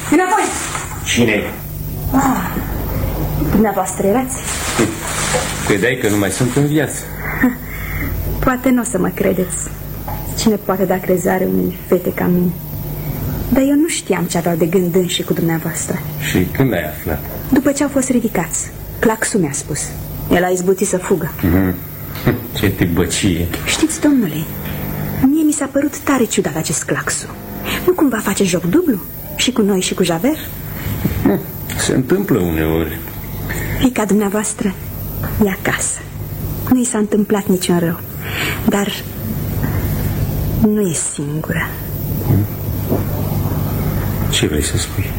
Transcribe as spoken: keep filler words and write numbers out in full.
Înapoi! Cine? Ah, dumneavoastră erați? Credeai că nu mai sunt în viață? Poate nu o să mă credeți. Cine poate da crezare unei fete ca mine? Dar eu nu știam ce aveau de gând înși cu dumneavoastră. Și când ai aflat? După ce au fost ridicați. Claxul mi-a spus. El a izbutit să fugă. Mm-hmm. Ce tibăcie. Știți, domnule, mie mi s-a părut tare ciudat acest Claxu. Nu cumva face joc dublu? Și cu noi și cu Javert? Se întâmplă uneori. Fiica dumneavoastră e acasă. Nu i s-a întâmplat niciun rău. Dar nu e singură. Ce vrei să spui?